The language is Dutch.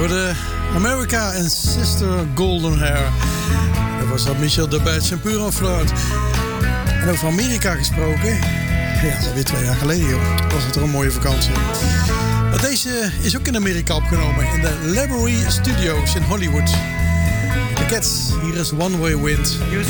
De America and Sister Golden Hair. Dat was dat Michel Delpech en Pure en Flirt. En over Amerika gesproken. Ja, dat is alweer 2 jaar geleden, joh. Was het er een mooie vakantie. Maar deze is ook in Amerika opgenomen. In de Library Studios in Hollywood. De Cats, hier is One Way Wind. You